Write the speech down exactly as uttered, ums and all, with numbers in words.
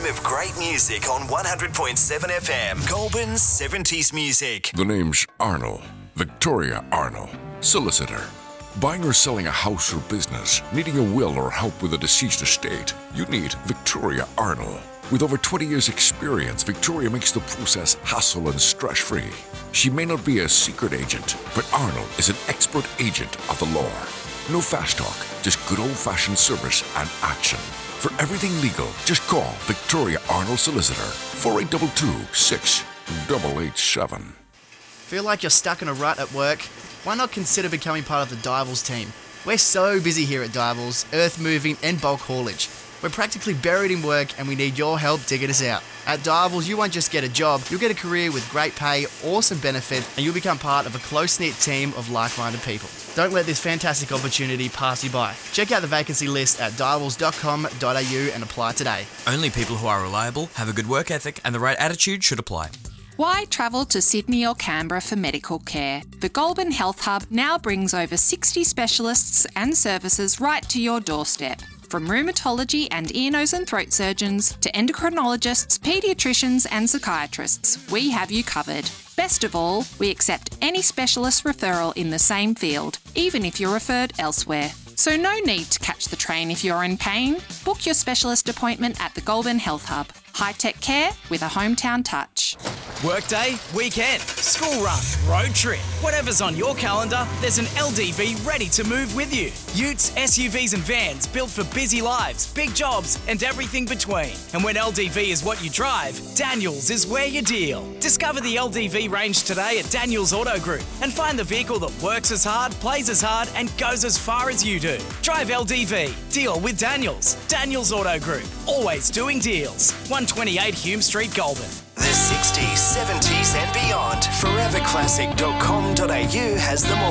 home of great music on one hundred point seven F M. Goulburn's seventies music. The name's Arnold. Victoria Arnold. Solicitor. Buying or selling a house or business, needing a will or help with a deceased estate, you need Victoria Arnold. With over twenty years experience, Victoria makes the process hassle and stress-free. She may not be a secret agent, but Arnold is an expert agent of the law. No fast talk, just good old-fashioned service and action. For everything legal, just call Victoria Arnold Solicitor, four eight two two, six eight eight seven. Feel like you're stuck in a rut at work? Why not consider becoming part of the Divals team? We're so busy here at Divals, earth moving and bulk haulage. We're practically buried in work and we need your help digging us out. At Divals, you won't just get a job, you'll get a career with great pay, awesome benefits, and you'll become part of a close-knit team of like-minded people. Don't let this fantastic opportunity pass you by. Check out the vacancy list at divals dot com dot a u and apply today. Only people who are reliable, have a good work ethic, and the right attitude should apply. Why travel to Sydney or Canberra for medical care? The Goulburn Health Hub now brings over sixty specialists and services right to your doorstep. From rheumatology and ear, nose and throat surgeons to endocrinologists, paediatricians and psychiatrists, we have you covered. Best of all, we accept any specialist referral in the same field, even if you're referred elsewhere. So no need to catch the train if you're in pain. Book your specialist appointment at the Goulburn Health Hub. High-tech care with a hometown touch. Workday, weekend, school run, road trip. Whatever's on your calendar, there's an L D V ready to move with you. Utes, S U Vs and vans built for busy lives, big jobs and everything between. And when L D V is what you drive, Daniels is where you deal. Discover the L D V range today at Daniels Auto Group and find the vehicle that works as hard, plays as hard and goes as far as you do. Drive L D V. Deal with Daniels. Daniels Auto Group. Always doing deals. one twenty-eight Hume Street, Goulburn. The sixties, seventies and beyond. forever classic dot com dot a u has them all.